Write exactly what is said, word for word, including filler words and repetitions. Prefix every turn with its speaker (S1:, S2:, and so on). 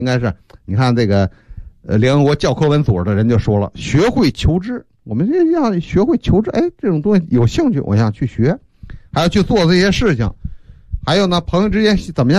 S1: 应该是你看这个呃联合国教科文组织的人就说了，学会求知，我们这要学会求知，哎，这种东西有兴趣，我想去学，还要去做这些事情。还有呢，朋友之间怎么样